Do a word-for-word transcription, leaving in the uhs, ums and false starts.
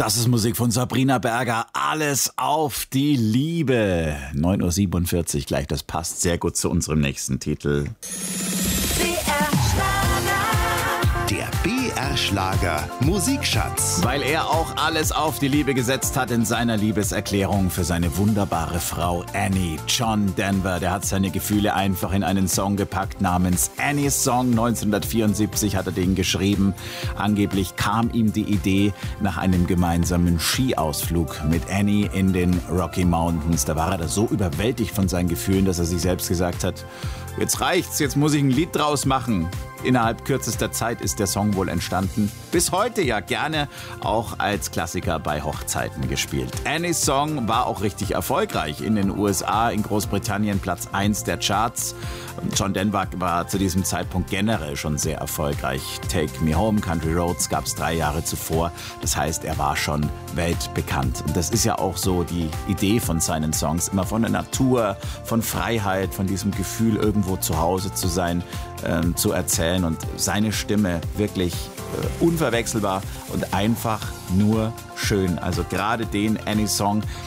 Das ist Musik von Sabrina Berger. Alles auf die Liebe. neun Uhr siebenundvierzig gleich. Das passt sehr gut zu unserem nächsten Titel. Der B R-Schlager Musikschatz. Weil er auch alles auf die Liebe gesetzt hat in seiner Liebeserklärung für seine wunderbare Frau Annie. John Denver, der hat seine Gefühle einfach in einen Song gepackt namens Annie's Song. neunzehnhundertvierundsiebzig hat er den geschrieben. Angeblich kam ihm die Idee nach einem gemeinsamen Skiausflug mit Annie in den Rocky Mountains. Da war er da so überwältigt von seinen Gefühlen, dass er sich selbst gesagt hat, jetzt reicht's, jetzt muss ich ein Lied draus machen. Innerhalb kürzester Zeit ist der Song wohl entstanden. Bis heute ja gerne auch als Klassiker bei Hochzeiten gespielt. Annie's Song war auch richtig erfolgreich in den U S A, in Großbritannien Platz eins der Charts. John Denver war zu diesem Zeitpunkt generell schon sehr erfolgreich. Take Me Home, Country Roads gab es drei Jahre zuvor. Das heißt, er war schon weltbekannt. Und das ist ja auch so die Idee von seinen Songs. Immer von der Natur, von Freiheit, von diesem Gefühl, irgendwo zu Hause zu sein, ähm, zu erzählen. Und seine Stimme wirklich äh, unverwechselbar und einfach nur schön. Also gerade den Annie-Song,